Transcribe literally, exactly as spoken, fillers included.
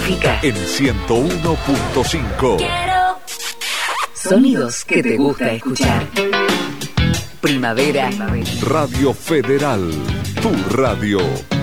significa en ciento uno punto cinco. Sonidos que te gusta escuchar. Primavera. Radio Federal, tu radio.